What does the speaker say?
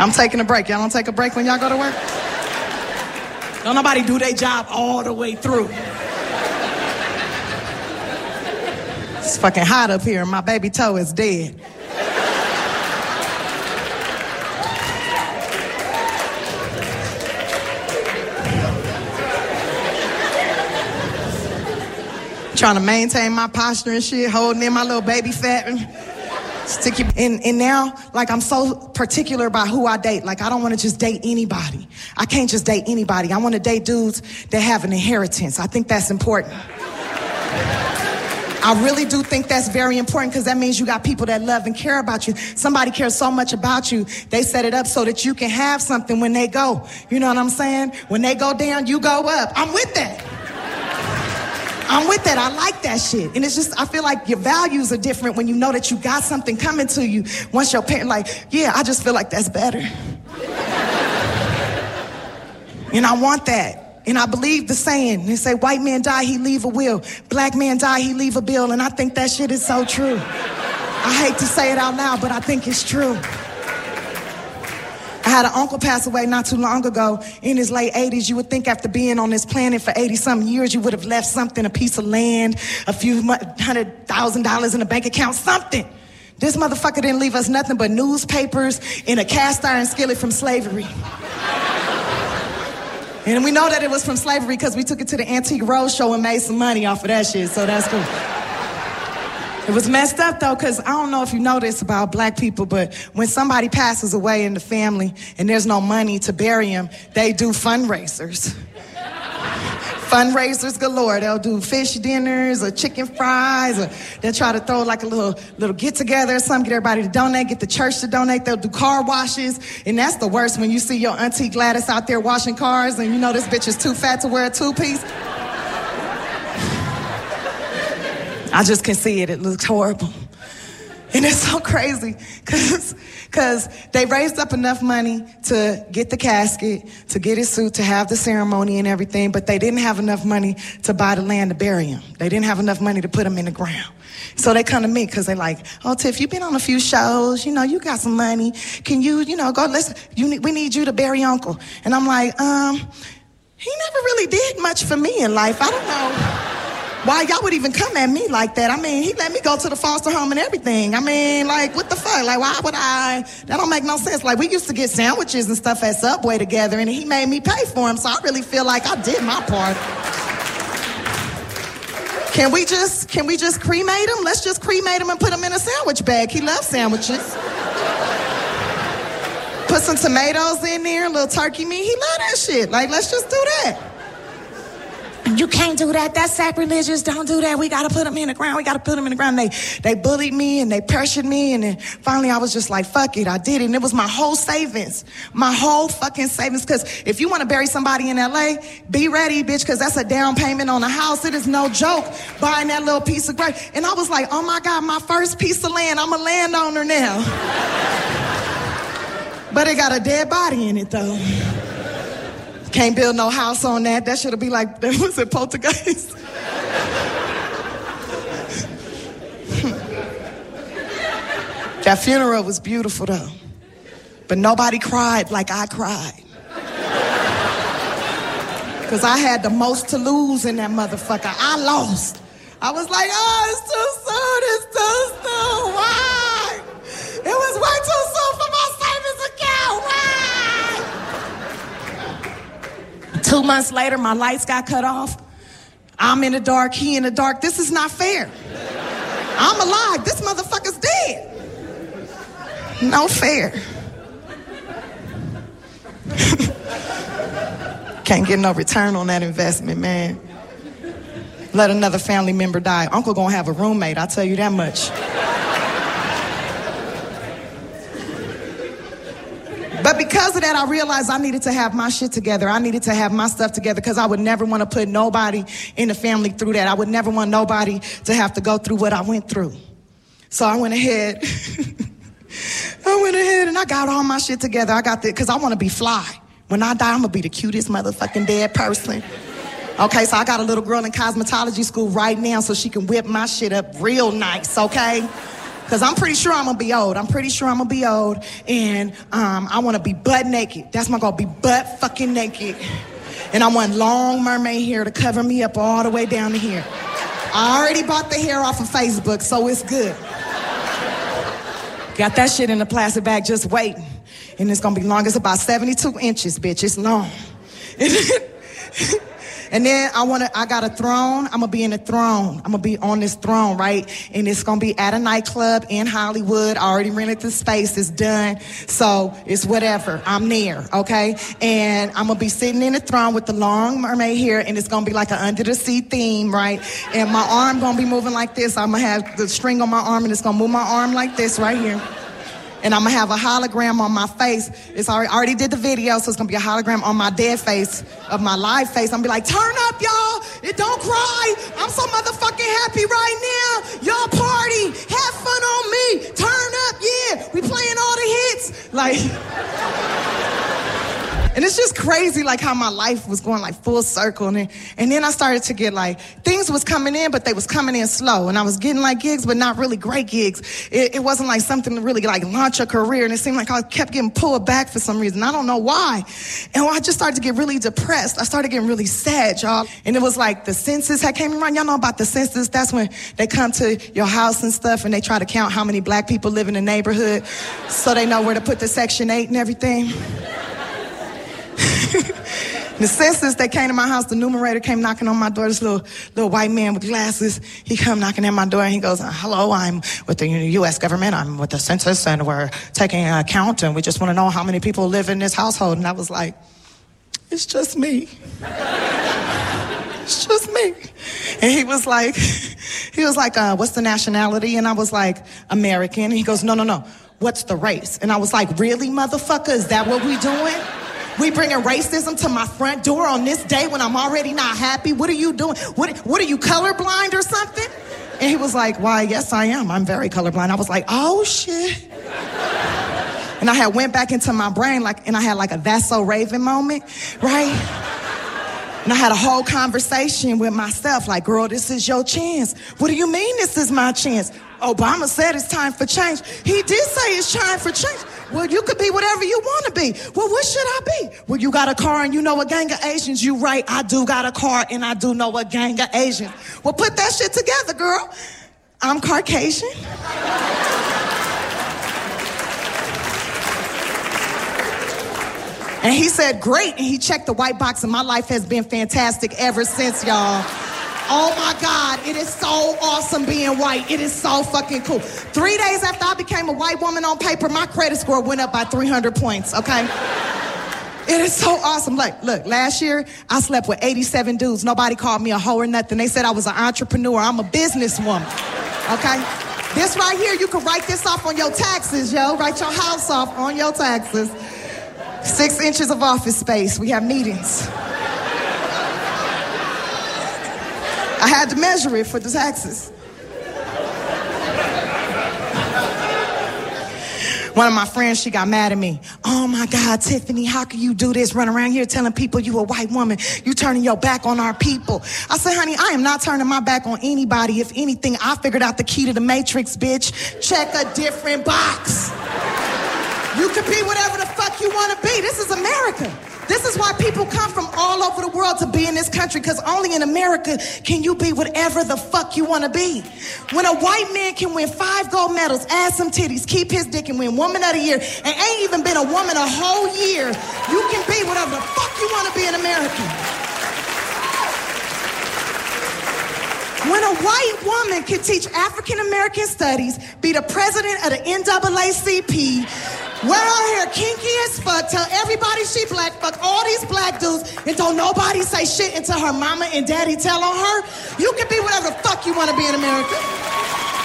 I'm taking a break. Y'all don't take a break when y'all go to work? Don't nobody do their job all the way through. It's fucking hot up here and my baby toe is dead. Trying to maintain my posture and shit, holding in my little baby fat and sticky. And now, like, I'm so particular about who I date. Like, I don't want to just date anybody. I can't just date anybody. I want to date dudes that have an inheritance. I think that's important. I really do think that's very important because that means you got people that love and care about you. Somebody cares so much about you, they set it up so that you can have something when they go. You know what I'm saying? When they go down, you go up. I'm with that. I'm with that. I like that shit. And it's just, I feel like your values are different when you know that you got something coming to you. Once your parent, like, yeah, I just feel like that's better. And I want that. And I believe the saying. They say, white man die, he leave a will. Black man die, he leave a bill. And I think that shit is so true. I hate to say it out loud, but I think it's true. I had an uncle pass away not too long ago in his late 80s. You would think after being on this planet for 80-something years, you would have left something, a piece of land, a few $100,000 in a bank account, something. This motherfucker didn't leave us nothing but newspapers and a cast iron skillet from slavery. And we know that it was from slavery because we took it to the Antique Roadshow and made some money off of that shit, so that's cool. It was messed up, though, because I don't know if you know this about black people, but when somebody passes away in the family and there's no money to bury him, they do fundraisers. Fundraisers galore. They'll do fish dinners or chicken fries, or they'll try to throw like a little get-together or something, get everybody to donate, get the church to donate. They'll do car washes, and that's the worst when you see your auntie Gladys out there washing cars and you know this bitch is too fat to wear a two-piece. I just can see it. It looks horrible. And it's so crazy because they raised up enough money to get the casket, to get his suit, to have the ceremony and everything, but they didn't have enough money to buy the land to bury him. They didn't have enough money to put him in the ground. So they come to me because they're like, oh, Tiff, you've been on a few shows, you know, you got some money. Can you go, we need you to bury Uncle. And I'm like, he never really did much for me in life. I don't know why y'all would even come at me like that. I mean, he let me go to the foster home and everything. I mean, like, what the fuck? Like, why would I? That don't make no sense. Like, we used to get sandwiches and stuff at Subway together, and he made me pay for them, so I really feel like I did my part. Can we just cremate him? Let's just cremate him and put him in a sandwich bag. He loves sandwiches. Put some tomatoes in there, a little turkey meat. He love that shit. Like, let's just do that. You can't do that. That's sacrilegious. Don't do that. We got to put him in the ground. We got to put him in the ground. They bullied me and they pressured me. And then finally I was just like, fuck it. I did it. And it was my whole savings. My whole fucking savings. Because if you want to bury somebody in L.A., be ready, bitch, because that's a down payment on a house. It is no joke buying that little piece of grave. And I was like, oh, my God, my first piece of land. I'm a landowner now. But it got a dead body in it, though. Can't build no house on that. That should be like, that was it, Poltergeist? That funeral was beautiful, though. But nobody cried like I cried. Because I had the most to lose in that motherfucker. I lost. I was like, oh, it's too soon. Why? It was way too soon for my savings account. Why? 2 months later, my lights got cut off. I'm in the dark, he in the dark. This is not fair. I'm alive. This motherfucker's dead. No fair. Can't get no return on that investment, man. Let another family member die. Uncle gonna have a roommate, I'll tell you that much. But because of that, I realized I needed to have my shit together. I needed to have my stuff together because I would never want to put nobody in the family through that. I would never want nobody to have to go through what I went through. So I went ahead. And I got all my shit together. I got because I want to be fly. When I die, I'm going to be the cutest motherfucking dead person. Okay, so I got a little girl in cosmetology school right now so she can whip my shit up real nice, okay? Because I'm pretty sure I'm going to be old. And I want to be butt naked. That's my goal, be butt fucking naked. And I want long mermaid hair to cover me up all the way down to here. I already bought the hair off of Facebook, so it's good. Got that shit in a plastic bag just waiting. And it's going to be long. It's about 72 inches, bitch. It's long. And then I got a throne. I'm going to be in a throne. I'm going to be on this throne, right? And it's going to be at a nightclub in Hollywood. I already rented the space. It's done. So it's whatever. I'm there, okay? And I'm going to be sitting in the throne with the long mermaid hair, and it's going to be like an under the sea theme, right? And my arm going to be moving like this. I'm going to have the string on my arm, and it's going to move my arm like this right here. And I'm going to have a hologram on my face. I already did the video, so it's going to be a hologram on my dead face, of my live face. I'm going to be like, turn up, y'all. Don't cry. I'm so motherfucking happy right now. Y'all party. Have fun on me. Turn up, yeah. We playing all the hits. Like... And it's just crazy, like, how my life was going, like, full circle. And then I started to get, like, things was coming in, but they was coming in slow. And I was getting, like, gigs, but not really great gigs. It wasn't, like, something to really, like, launch a career. And it seemed like I kept getting pulled back for some reason. I don't know why. And I just started to get really depressed. I started getting really sad, y'all. And it was, like, the census had came around. Y'all know about the census? That's when they come to your house and stuff, and they try to count how many black people live in the neighborhood so they know where to put the Section 8 and everything. The census, they came to my house, the numerator came knocking on my door, this little white man with glasses. He come knocking at my door and he goes, hello, I'm with the U.S. government, I'm with the census, and we're taking an account, and we just want to know how many people live in this household. And I was like, it's just me. It's just me. And he was like, what's the nationality? And I was like, American. And he goes, no, what's the race? And I was like, really, motherfucker, is that what we doing? We bringing racism to my front door on this day when I'm already not happy? What are you doing? What are you, colorblind or something? And he was like, why, yes, I am. I'm very colorblind. I was like, oh, shit. And I had went back into my brain, and I had like a That's So Raven moment, right? And I had a whole conversation with myself, like, girl, this is your chance. What do you mean this is my chance? Obama said it's time for change. He did say it's time for change. Well, you could be whatever you want to be. Well, what should I be? Well, you got a car and you know a gang of Asians. You right, I do got a car and I do know a gang of Asians. Well, put that shit together, girl. I'm Caucasian. And he said, great. And he checked the white box, and my life has been fantastic ever since, y'all. Oh my God, it is so awesome being white. It is so fucking cool. 3 days after I became a white woman on paper, my credit score went up by 300 points, okay? It is so awesome. Like, look, last year, I slept with 87 dudes. Nobody called me a hoe or nothing. They said I was an entrepreneur. I'm a businesswoman, okay? This right here, you can write this off on your taxes, yo. Write your house off on your taxes. 6 inches of office space. We have meetings. I had to measure it for the taxes. One of my friends, she got mad at me. Oh my God, Tiffany, how can you do this? Run around here telling people you a white woman. You turning your back on our people. I said, honey, I am not turning my back on anybody. If anything, I figured out the key to the matrix, bitch. Check a different box. You can be whatever the fuck you want to be. This is America. This is why people come from all over the world to be in this country, because only in America can you be whatever the fuck you want to be. When a white man can win 5 gold medals, add some titties, keep his dick, and win Woman of the Year, and ain't even been a woman a whole year, you can be whatever the fuck you want to be in America. When a white woman can teach African American studies, be the president of the NAACP, wear her hair kinky as fuck, tell everybody she black, fuck all these black dudes, and don't nobody say shit until her mama and daddy tell on her, you can be whatever the fuck you want to be in America.